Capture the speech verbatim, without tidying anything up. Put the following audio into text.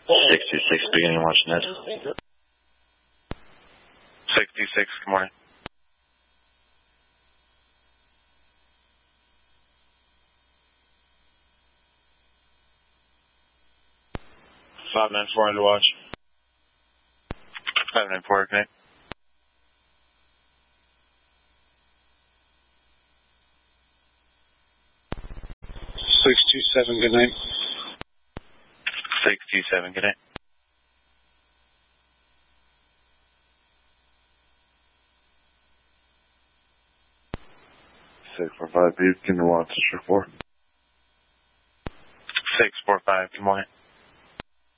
sixty-six, beginning watch net. sixty-six, good morning. five nine four under watch. five nine four, connect. six two seven, good night. six two seven, good night. six four five, beginning watch four. six four five, good morning.